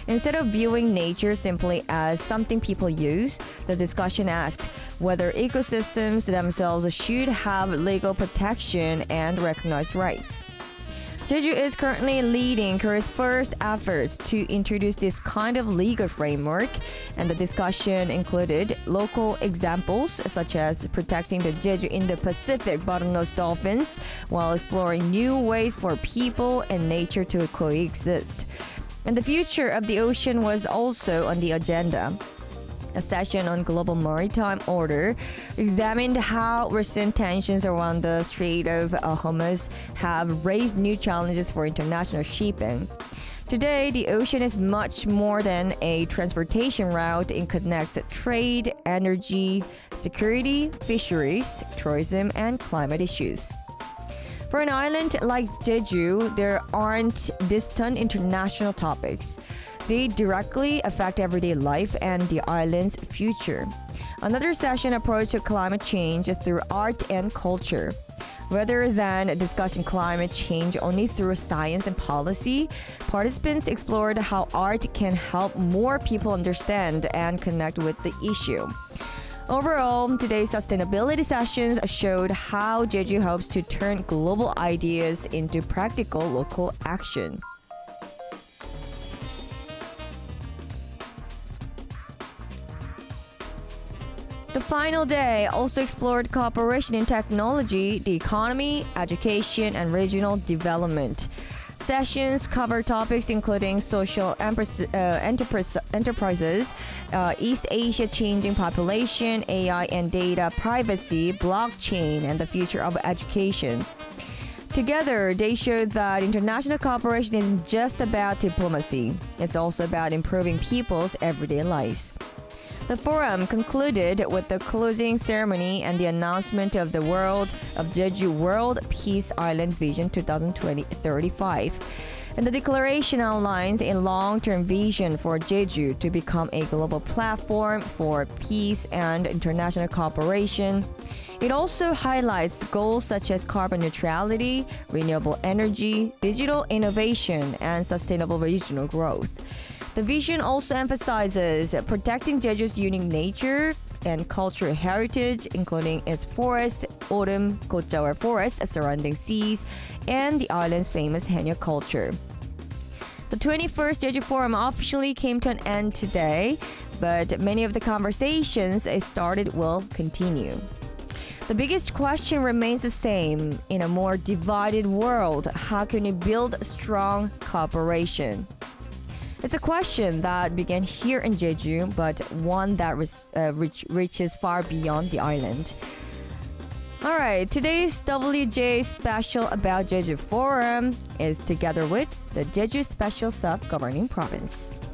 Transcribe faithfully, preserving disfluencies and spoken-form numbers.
Instead of viewing nature simply as something people use, the discussion asked whether ecosystems themselves should have legal protection and recognized rights. Jeju is currently leading Korea's first efforts to introduce this kind of legal framework, and the discussion included local examples such as protecting the Jeju Indo-Pacific bottlenose dolphins while exploring new ways for people and nature to coexist. And the future of the ocean was also on the agenda. A session on global maritime order examined how recent tensions around the Strait of uh, Hormuz have raised new challenges for international shipping. Today, the ocean is much more than a transportation route. It connects trade, energy, security, fisheries, tourism, and climate issues. For an island like Jeju, there aren't distant international topics. They directly affect everyday life and the island's future. Another session approached climate change through art and culture. Rather than discussing climate change only through science and policy, participants explored how art can help more people understand and connect with the issue. Overall, today's sustainability sessions showed how Jeju hopes to turn global ideas into practical local action. The final day also explored cooperation in technology, the economy, education, and regional development. Sessions cover topics including social empris- uh, enterprise- enterprises, uh, East Asia changing population, A I and data privacy, blockchain, and the future of education. Together, they showed that international cooperation isn't just about diplomacy. It's also about improving people's everyday lives. The forum concluded with the closing ceremony and the announcement of the World of Jeju World Peace Island Vision twenty thirty-five. And the declaration outlines a long-term vision for Jeju to become a global platform for peace and international cooperation. It also highlights goals such as carbon neutrality, renewable energy, digital innovation, and sustainable regional growth. The vision also emphasizes protecting Jeju's unique nature and cultural heritage, including its forest, autumn Gotjawar forests surrounding seas, and the island's famous Hanja culture. The twenty-first Jeju Forum officially came to an end today, but many of the conversations it started will continue. The biggest question remains the same. In a more divided world, how can we build strong cooperation? It's a question that began here in Jeju, but one that uh, reach, reaches far beyond the island. Alright, today's W J special about Jeju Forum is together with the Jeju Special Self-Governing Province.